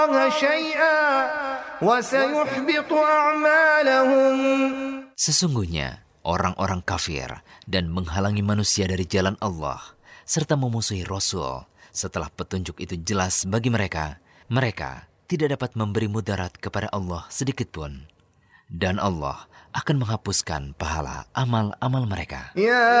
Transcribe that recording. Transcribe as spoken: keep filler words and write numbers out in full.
Sesungguhnya orang-orang kafir dan menghalangi manusia dari jalan Allah serta memusuhi Rasul setelah petunjuk itu jelas bagi mereka, mereka tidak dapat memberi mudarat kepada Allah sedikit pun. Dan Allah akan menghapuskan pahala amal-amal mereka. Ya